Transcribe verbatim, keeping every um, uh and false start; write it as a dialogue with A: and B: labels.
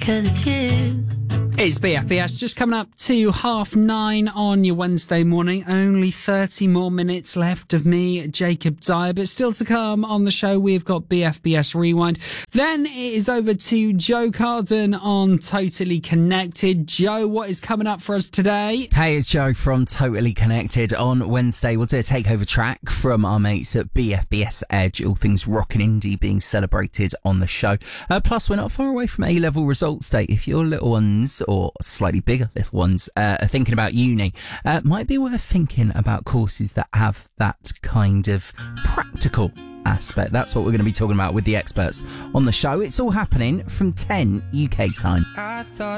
A: 'cause it's you.
B: It's B F B S, just coming up to half nine on your Wednesday morning. Only thirty more minutes left of me, Jacob Dyer. But still to come on the show, we've got B F B S Rewind. Then it is over to Joe Carden on Totally Connected. Joe, what is coming up for us today?
C: Hey, it's Joe from Totally Connected. On Wednesday, we'll do a takeover track from our mates at B F B S Edge. All things rock and indie being celebrated on the show. Uh, plus, we're not far away from A-level results day. If your little ones, or slightly bigger little ones, uh, are thinking about uni, uh, might be worth thinking about courses that have that kind of practical aspect. That's what we're going to be talking about with the experts on the show. It's all happening from ten U K time.
D: I thought